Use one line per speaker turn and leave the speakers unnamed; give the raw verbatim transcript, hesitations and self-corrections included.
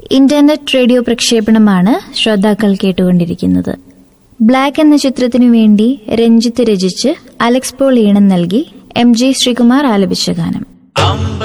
Internet radio പ്രക്ഷേപണമാണ് ശ്രോതാക്കൾ കേട്ടുകൊണ്ടിരിക്കുന്നത്. Black എന്ന ചിത്രത്തിനു വേണ്ടി രഞ്ജിത്ത് രചിച്ച് അലക്സ് പോൾ ഈണം നൽകി എം ജി ശ്രീകുമാർ ആലപിച്ച ഗാനം.